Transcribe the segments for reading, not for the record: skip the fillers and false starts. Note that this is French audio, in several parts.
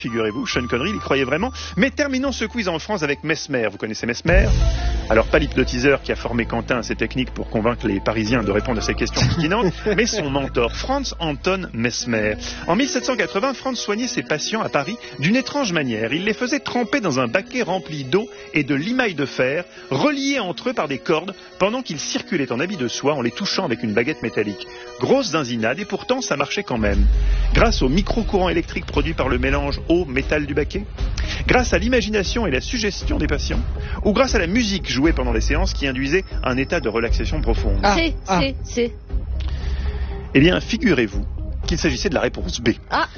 Figurez-vous, Sean Connery, il y croyait vraiment. Mais terminons ce quiz en France avec Mesmer. Vous connaissez Mesmer ? Alors, pas l'hypnotiseur qui a formé Quentin à ses techniques pour convaincre les Parisiens de répondre à ces questions pertinentes, mais son mentor, Franz Anton Mesmer. En 1780, Franz soignait ses patients à Paris d'une étrange manière. Il les faisait tremper dans un baquet rempli d'eau et de limailles de fer, reliés entre eux par des cordes, pendant qu'ils circulaient en habit de soie en les touchant avec une baguette métallique. Grosse zinzinade, et pourtant ça marchait quand même. Grâce au micro-courant électrique produit par le mélange eau-métal du baquet, grâce à l'imagination et la suggestion des patients, ou grâce à la musique jouée pendant les séances qui induisait un état de relaxation profonde. C'est. Eh bien, figurez-vous qu'il s'agissait de la réponse B.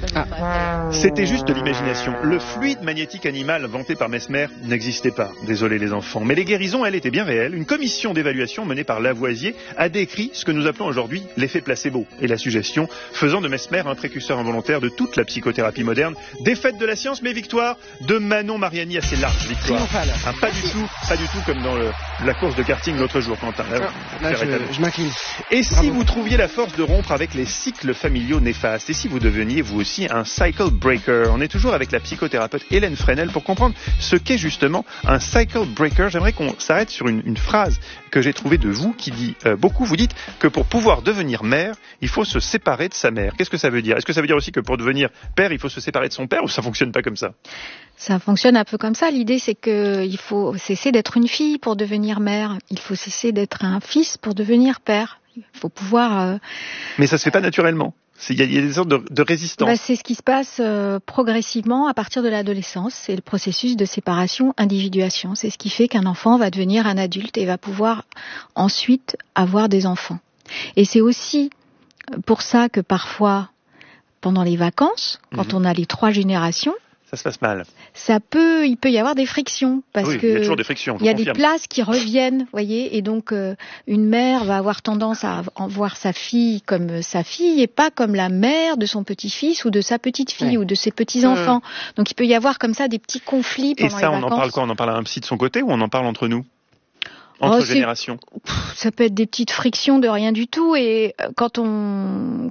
C'était juste de l'imagination. Le fluide magnétique animal vanté par Mesmer n'existait pas. Désolé les enfants. Mais les guérisons, elles, étaient bien réelles. Une commission d'évaluation menée par Lavoisier a décrit ce que nous appelons aujourd'hui l'effet placebo et la suggestion, faisant de Mesmer un précurseur involontaire de toute la psychothérapie moderne. Défaite de la science, mais victoire de Manon Mariani, assez large victoire. Pas du tout comme dans la course de karting l'autre jour, Quentin. Je m'incline. Et si vous trouviez la force de rompre avec les cycles familiaux néfastes, et si vous deveniez vous aussi un cycle breaker? On est toujours avec la psychothérapeute Hélène Fresnel pour comprendre ce qu'est justement un cycle breaker. J'aimerais qu'on s'arrête sur une phrase que j'ai trouvée de vous qui dit beaucoup. Vous dites que pour pouvoir devenir mère, il faut se séparer de sa mère. Qu'est-ce que ça veut dire? Est-ce que ça veut dire aussi que pour devenir père, il faut se séparer de son père, ou ça fonctionne pas comme ça? Ça fonctionne un peu comme ça. L'idée, c'est qu'il faut cesser d'être une fille pour devenir mère. Il faut cesser d'être un fils pour devenir père. Il faut pouvoir... Mais ça se fait pas naturellement. Il y a des sortes de résistance. C'est ce qui se passe progressivement à partir de l'adolescence. C'est le processus de séparation-individuation. C'est ce qui fait qu'un enfant va devenir un adulte et va pouvoir ensuite avoir des enfants. Et c'est aussi pour ça que parfois, pendant les vacances, quand on a les 3 générations, ça se passe mal. Il peut y avoir des frictions parce que il y a toujours des frictions. Il y a des places qui reviennent, voyez, et donc une mère va avoir tendance à voir sa fille comme sa fille et pas comme la mère de son petit-fils ou de sa petite-fille ou de ses petits-enfants. Donc il peut y avoir comme ça des petits conflits pendant les vacances. Et ça, on en parle quoi? On en parle à un psy de son côté ou on en parle entre nous? Entre générations. Ça peut être des petites frictions de rien du tout, et quand on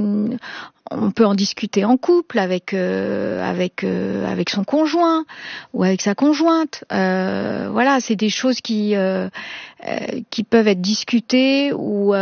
peut en discuter en couple avec son conjoint ou avec sa conjointe. Voilà, c'est des choses qui peuvent être discutées ou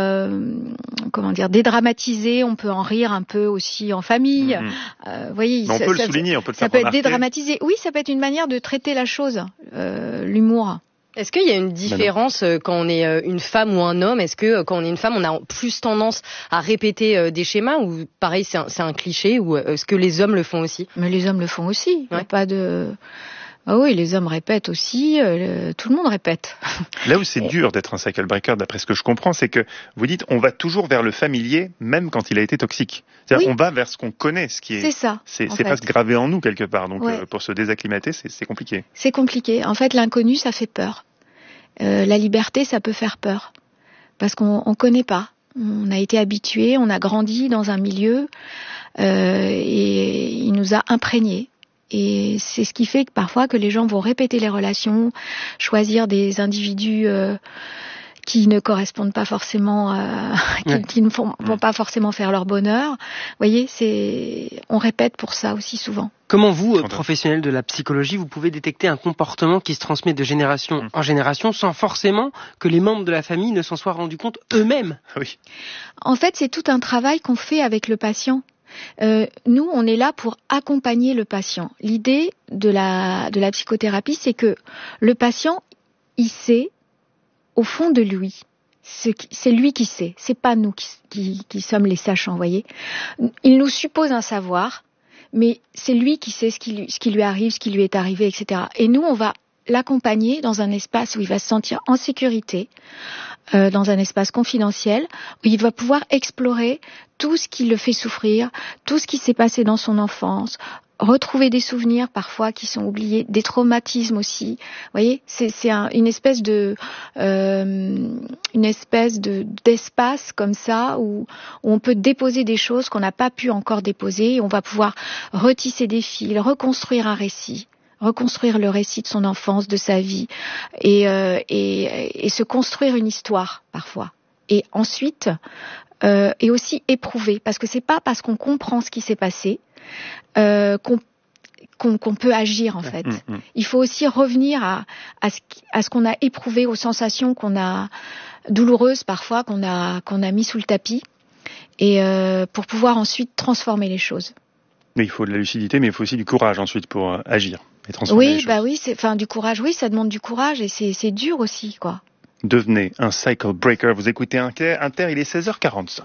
dédramatisées. On peut en rire un peu aussi en famille. Voyez, mais on peut le souligner, on peut le faire remarquer. Ça peut être dédramatisé. Oui, ça peut être une manière de traiter la chose, l'humour. Est-ce qu'il y a une différence quand on est une femme ou un homme? Est-ce que quand on est une femme, on a plus tendance à répéter des schémas, ou pareil, c'est un cliché, ou est-ce que les hommes le font aussi? Mais les hommes le font aussi. Il n'y a pas de... Ah oui, les hommes répètent aussi, tout le monde répète. Là où c'est dur d'être un cycle breaker, d'après ce que je comprends, c'est que vous dites on va toujours vers le familier, même quand il a été toxique. C'est-à-dire on va vers ce qu'on connaît, ce qui est... C'est ça. C'est presque gravé en nous quelque part, donc pour se désacclimater, c'est compliqué. C'est compliqué. En fait, l'inconnu, ça fait peur. La liberté, ça peut faire peur. Parce qu'on ne connaît pas. On a été habitué, on a grandi dans un milieu et il nous a imprégnés. Et c'est ce qui fait que parfois que les gens vont répéter les relations, choisir des individus qui ne correspondent pas forcément, qui ne vont pas forcément faire leur bonheur. Vous voyez, on répète pour ça aussi souvent. Comment vous, professionnel de la psychologie, vous pouvez détecter un comportement qui se transmet de génération en génération sans forcément que les membres de la famille ne s'en soient rendus compte eux-mêmes? Oui. En fait, c'est tout un travail qu'on fait avec le patient. Nous, on est là pour accompagner le patient. L'idée de la psychothérapie, c'est que le patient, il sait au fond de lui. C'est lui qui sait. C'est pas nous qui sommes les sachants, voyez. Il nous suppose un savoir, mais c'est lui qui sait ce qui lui arrive, ce qui lui est arrivé, etc. Et nous, on va l'accompagner dans un espace où il va se sentir en sécurité, dans un espace confidentiel, où il va pouvoir explorer tout ce qui le fait souffrir, tout ce qui s'est passé dans son enfance, retrouver des souvenirs parfois qui sont oubliés, des traumatismes aussi. Vous voyez, c'est une espèce d'espace comme ça où on peut déposer des choses qu'on n'a pas pu encore déposer, et on va pouvoir retisser des fils, reconstruire un récit. Reconstruire le récit de son enfance, de sa vie, et se construire une histoire parfois. Et ensuite, et aussi éprouver, parce que c'est pas parce qu'on comprend ce qui s'est passé qu'on qu'on peut agir en fait. Il faut aussi revenir à ce qu'on a éprouvé, aux sensations qu'on a douloureuses parfois, qu'on a mis sous le tapis, et pour pouvoir ensuite transformer les choses. Mais il faut de la lucidité, mais il faut aussi du courage ensuite pour agir et transformer les choses. Oui, du courage. Oui, ça demande du courage et c'est dur aussi, quoi. Devenez un cycle breaker. Vous écoutez Inter, il est 16h45.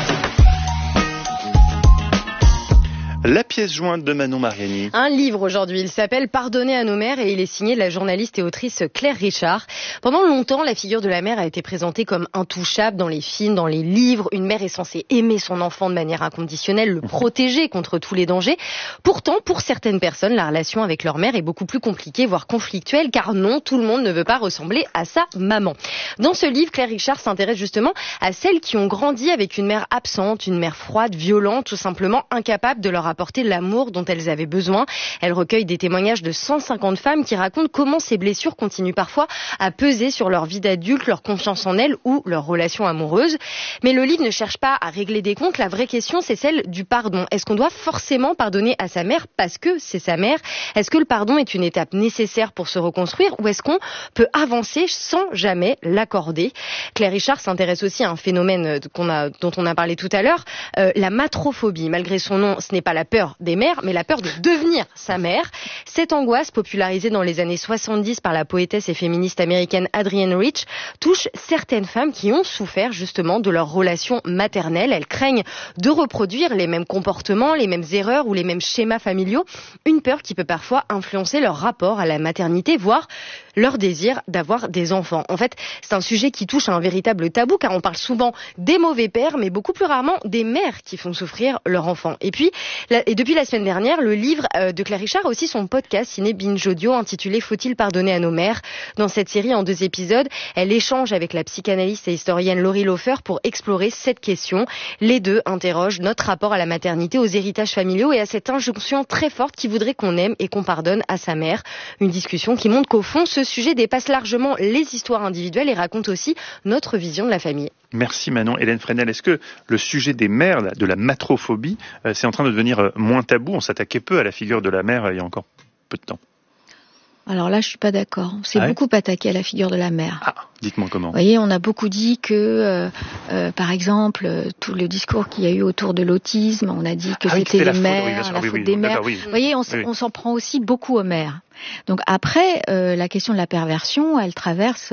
La pièce jointe de Manon Mariani. Un livre aujourd'hui, il s'appelle Pardonner à nos mères et il est signé de la journaliste et autrice Claire Richard. Pendant longtemps, la figure de la mère a été présentée comme intouchable dans les films, dans les livres. Une mère est censée aimer son enfant de manière inconditionnelle, le protéger contre tous les dangers. Pourtant, pour certaines personnes, la relation avec leur mère est beaucoup plus compliquée, voire conflictuelle, car non, tout le monde ne veut pas ressembler à sa maman. Dans ce livre, Claire Richard s'intéresse justement à celles qui ont grandi avec une mère absente, une mère froide, violente, tout simplement incapable de leur apporter l'amour dont elles avaient besoin. Elle recueille des témoignages de 150 femmes qui racontent comment ces blessures continuent parfois à peser sur leur vie d'adulte, leur confiance en elles ou leur relation amoureuse. Mais le livre ne cherche pas à régler des comptes. La vraie question, c'est celle du pardon. Est-ce qu'on doit forcément pardonner à sa mère parce que c'est sa mère? Est-ce que le pardon est une étape nécessaire pour se reconstruire ou est-ce qu'on peut avancer sans jamais l'accorder? Claire Richard s'intéresse aussi à un phénomène dont on a parlé tout à l'heure, la matrophobie. Malgré son nom, ce n'est pas la peur des mères, mais la peur de devenir sa mère. Cette angoisse, popularisée dans les années 70 par la poétesse et féministe américaine Adrienne Rich, touche certaines femmes qui ont souffert justement de leur relation maternelle. Elles craignent de reproduire les mêmes comportements, les mêmes erreurs ou les mêmes schémas familiaux. Une peur qui peut parfois influencer leur rapport à la maternité, voire leur désir d'avoir des enfants. En fait, c'est un sujet qui touche à un véritable tabou, car on parle souvent des mauvais pères, mais beaucoup plus rarement des mères qui font souffrir leur enfant. Et depuis la semaine dernière, le livre de Claire Richard a aussi son podcast Ciné Binge Audio intitulé Faut-il pardonner à nos mères? Dans cette série, en 2 épisodes, elle échange avec la psychanalyste et historienne Laurie Lofer pour explorer cette question. Les deux interrogent notre rapport à la maternité, aux héritages familiaux et à cette injonction très forte qui voudrait qu'on aime et qu'on pardonne à sa mère. Une discussion qui montre qu'au fond, ce sujet dépasse largement les histoires individuelles et raconte aussi notre vision de la famille. Merci Manon. Hélène Fresnel, est-ce que le sujet des mères, de la matrophobie, c'est en train de devenir moins tabou? On s'attaquait peu à la figure de la mère il y a encore peu de temps. Alors là, je suis pas d'accord. On s'est beaucoup attaqué à la figure de la mère. Ah, dites-moi comment. Vous voyez, on a beaucoup dit que, par exemple, tout le discours qu'il y a eu autour de l'autisme, on a dit que c'était les mères, la faute des mères. Vous voyez, on s'en prend aussi beaucoup aux mères. Donc après, la question de la perversion, elle traverse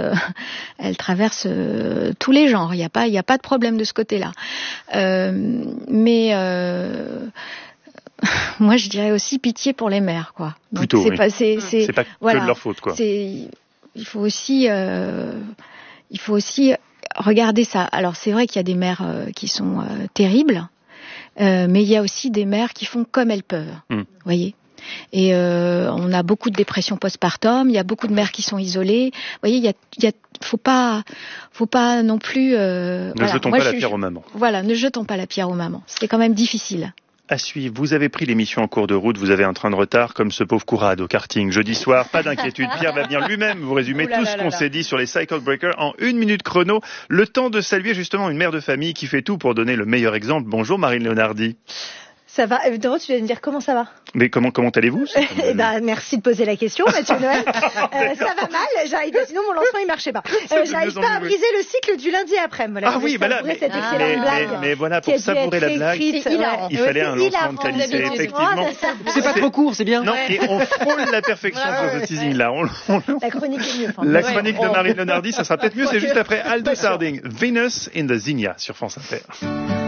tous les genres. Il y a pas de problème de ce côté-là. Moi, je dirais aussi pitié pour les mères, quoi. Donc, plutôt, c'est pas que de leur faute, quoi. Il faut aussi regarder ça. Alors, c'est vrai qu'il y a des mères qui sont terribles, mais il y a aussi des mères qui font comme elles peuvent. Vous voyez. Et on a beaucoup de dépression postpartum. Il y a beaucoup de mères qui sont isolées. Vous voyez, faut pas non plus. Jetons pas la pierre aux mamans. Voilà, ne jetons pas la pierre aux mamans. C'est quand même difficile. À suivre, vous avez pris l'émission en cours de route, vous avez un train de retard comme ce pauvre Courade au karting. Jeudi soir, pas d'inquiétude, Pierre va venir lui-même vous résumer tout ce qu'on s'est dit sur les Cycle Breakers en 1 minute chrono. Le temps de saluer justement une mère de famille qui fait tout pour donner le meilleur exemple. Bonjour Marine Leonardi. Ça va, évidemment, tu vas me dire comment ça va. Mais comment allez-vous? Merci de poser la question, Mathieu Noël. Ça va mal, sinon mon lancement il marchait pas. J'arrive pas à briser le cycle du lundi après-midi. Ah oui, bah là, mais voilà, pour savourer la blague, il fallait un lancement de qualité, effectivement. C'est pas trop court, c'est bien. Non, et on frôle la perfection sur ce teasing-là. La chronique est mieux. La chronique de Marine Leonardi, ça sera peut-être mieux, c'est juste après Aldo Sarding, Venus in the Zinnia sur France Inter.